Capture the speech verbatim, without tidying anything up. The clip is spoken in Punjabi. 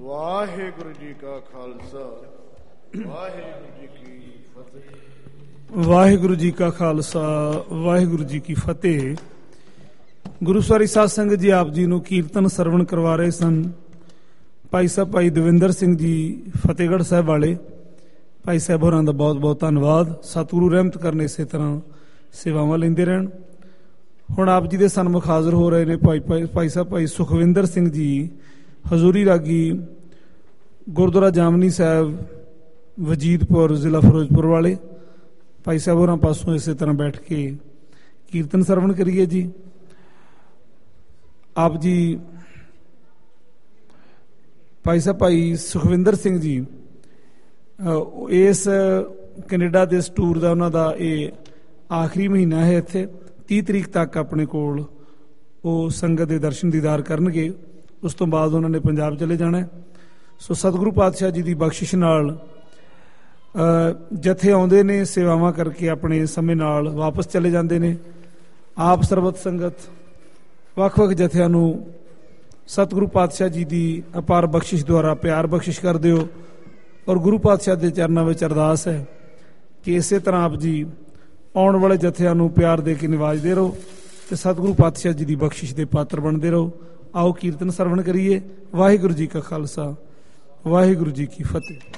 ਵਾਹਿਗੁਰੂ ਜੀ ਕਾ ਖਾਲਸਾ ਵਾਹਿਗੁਰੂ ਜੀ ਕੀ ਫਤਿਹ। ਵਾਹਿਗੁਰੂ ਜੀ ਕਾ ਖਾਲਸਾ ਵਾਹਿਗੁਰੂ ਜੀ ਕੀ ਫਤਿਹ। ਗੁਰੂ ਸਵਾਰੀ ਸਾਧ ਸੰਗਤ ਜੀ, ਆਪ ਜੀ ਨੂੰ ਕੀਰਤਨ ਸਰਵਣ ਕਰਵਾ ਰਹੇ ਸਨ ਭਾਈ ਸਾਹਿਬ ਭਾਈ ਦਵਿੰਦਰ ਸਿੰਘ ਜੀ ਫਤਿਹਗੜ੍ਹ ਸਾਹਿਬ ਵਾਲੇ। ਭਾਈ ਸਾਹਿਬ ਹੋਰਾਂ ਦਾ ਬਹੁਤ ਬਹੁਤ ਧੰਨਵਾਦ। ਸਤਿਗੁਰੂ ਰਹਿਮਤ ਕਰਨ, ਇਸੇ ਤਰ੍ਹਾਂ ਸੇਵਾਵਾਂ ਲੈਂਦੇ ਰਹਿਣ। ਹੁਣ ਆਪ ਜੀ ਦੇ ਸਨਮੁਖ ਹਾਜ਼ਰ ਹੋ ਰਹੇ ਨੇ ਭਾਈ ਭਾਈ ਭਾਈ ਸਾਹਿਬ ਭਾਈ ਸੁਖਵਿੰਦਰ ਸਿੰਘ ਜੀ ਹਜ਼ੂਰੀ ਰਾਗੀ, ਗੁਰਦੁਆਰਾ ਜਾਮਨੀ ਸਾਹਿਬ, ਵਜੀਦਪੁਰ, ਜ਼ਿਲ੍ਹਾ ਫਿਰੋਜ਼ਪੁਰ ਵਾਲੇ। ਭਾਈ ਸਾਹਿਬ ਹੋਰਾਂ ਪਾਸੋਂ ਇਸੇ ਤਰ੍ਹਾਂ ਬੈਠ ਕੇ ਕੀਰਤਨ ਸਰਵਣ ਕਰੀਏ ਜੀ। ਆਪ ਜੀ ਭਾਈ ਸਾਹਿਬ ਭਾਈ ਸੁਖਵਿੰਦਰ ਸਿੰਘ ਜੀ ਇਸ ਕੈਨੇਡਾ ਦੇ ਇਸ ਟੂਰ ਦਾ, ਉਹਨਾਂ ਦਾ ਇਹ ਆਖਰੀ ਮਹੀਨਾ ਹੈ। ਇੱਥੇ ਤੀਹ ਤਰੀਕ ਤੱਕ ਆਪਣੇ ਕੋਲ ਉਹ ਸੰਗਤ ਦੇ ਦਰਸ਼ਨ ਦੀਦਾਰ ਕਰਨਗੇ। ਉਸ ਤੋਂ ਬਾਅਦ ਉਹਨਾਂ ਨੇ ਪੰਜਾਬ ਚਲੇ ਜਾਣਾ। ਸੋ ਸਤਿਗੁਰੂ ਪਾਤਸ਼ਾਹ ਜੀ ਦੀ ਬਖਸ਼ਿਸ਼ ਨਾਲ ਜਥੇ ਆਉਂਦੇ ਨੇ, ਸੇਵਾਵਾਂ ਕਰਕੇ ਆਪਣੇ ਸਮੇਂ ਨਾਲ ਵਾਪਸ ਚਲੇ ਜਾਂਦੇ ਨੇ। ਆਪ ਸਰਬਤ ਸੰਗਤ ਵੱਖ ਵੱਖ ਜਥਿਆਂ ਨੂੰ ਸਤਿਗੁਰੂ ਪਾਤਸ਼ਾਹ ਜੀ ਦੀ ਅਪਾਰ ਬਖਸ਼ਿਸ਼ ਦੁਆਰਾ ਪਿਆਰ ਬਖਸ਼ਿਸ਼ ਕਰ ਦਿਓ। ਔਰ ਗੁਰੂ ਪਾਤਸ਼ਾਹ ਦੇ ਚਰਨਾਂ ਵਿੱਚ ਅਰਦਾਸ ਹੈ ਕਿ ਇਸੇ ਤਰ੍ਹਾਂ ਆਪ ਜੀ ਆਉਣ ਵਾਲੇ ਜਥਿਆਂ ਨੂੰ ਪਿਆਰ ਦੇ ਕੇ ਨਿਵਾਜਦੇ ਰਹੋ ਅਤੇ ਸਤਿਗੁਰੂ ਪਾਤਸ਼ਾਹ ਜੀ ਦੀ ਬਖਸ਼ਿਸ਼ ਦੇ ਪਾਤਰ ਬਣਦੇ ਰਹੋ। ਆਓ ਕੀਰਤਨ ਸਰਵਣ ਕਰੀਏ। ਵਾਹਿਗੁਰੂ ਜੀ ਕਾ ਖਾਲਸਾ ਵਾਹਿਗੁਰੂ ਜੀ ਕੀ ਫਤਿਹ।